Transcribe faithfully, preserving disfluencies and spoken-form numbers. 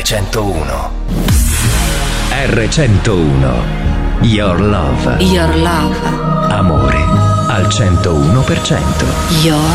centouno. erre centouno. Your love. Your love. Amore al centouno per cento. Your